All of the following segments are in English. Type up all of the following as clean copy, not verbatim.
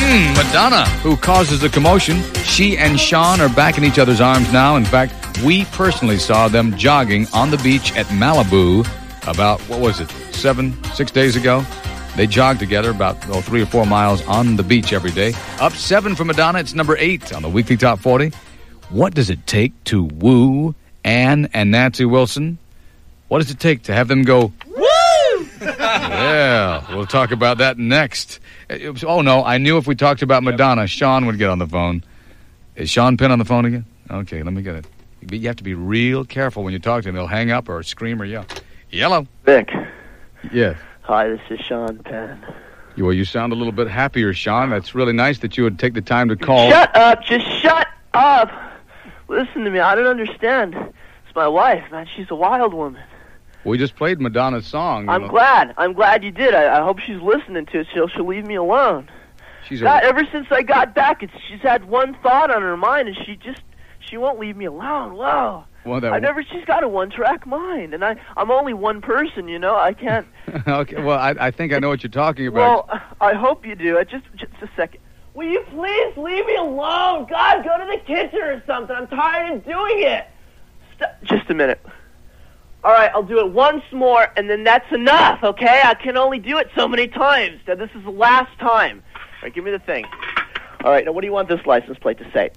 Madonna, who causes the commotion. She and Sean are back in each other's arms now. In fact, we personally saw them jogging on the beach at Malibu about, 6 days ago? They jogged together about 3 or 4 miles on the beach every day. Up 7 for Madonna. It's number 8 on the Weekly Top 40. What does it take to woo Ann and Nancy Wilson? What does it take to have them go, woo? Yeah, we'll talk about that next. Oh, no, I knew if we talked about Madonna, Sean would get on the phone. Is Sean Penn on the phone again? Okay, let me get it. You have to be real careful when you talk to him. He'll hang up or scream or yell. Yellow. Vic. Yes. Hi, this is Sean Penn. Well, you sound a little bit happier, Sean. That's really nice that you would take the time to call. Shut up. Just shut up. Listen to me. I don't understand. It's my wife, man. She's a wild woman. We just played Madonna's song. I'm glad. I'm glad you did. I hope she's listening to it. She'll leave me alone. Ever since I got back, she's had one thought on her mind, and she won't leave me alone. Whoa. Well, she's got a one-track mind, and I'm only one person, I can't. Okay, well, I think I know what you're talking about. Well, I hope you do. Just a second. Will you please leave me alone? God, go to the kitchen or something. I'm tired of doing it. Just a minute. All right, I'll do it once more, and then that's enough, okay? I can only do it so many times. Now, this is the last time. All right, give me the thing. All right, now what do you want this license plate to say?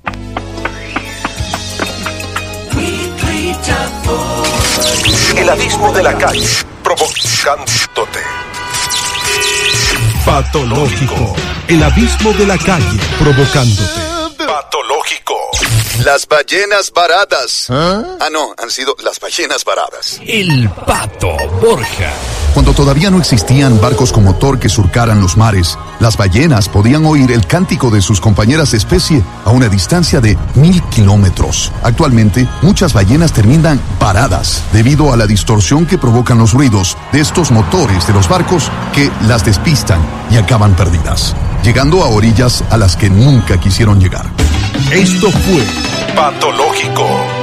El abismo de la calle, provocándote. Patológico. El abismo de la calle, provocándote. Patológico. Las ballenas varadas. No, han sido las ballenas varadas. El Pato Borja. Cuando todavía no existían barcos con motor que surcaran los mares, las ballenas podían oír el cántico de sus compañeras de especie a una distancia de 1000 kilómetros. Actualmente, muchas ballenas terminan paradas debido a la distorsión que provocan los ruidos de estos motores de los barcos que las despistan y acaban perdidas, llegando a orillas a las que nunca quisieron llegar. Esto fue Patológico.